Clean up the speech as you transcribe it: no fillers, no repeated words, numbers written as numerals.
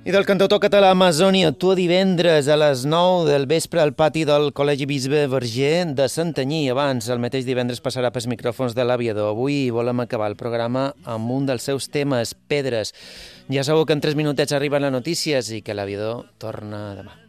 I del cantautor català Amazònia actua divendres a les 9 del vespre al pati del Col·legi Bisbe Verger de Santanyí. Abans, el mateix divendres passarà pels micròfons de l'Aviador. Avui volem acabar el programa amb un dels seus temes, Pedres. Ja sabeu que en 3 minutets arriben les notícies i que l'Aviador torna demà.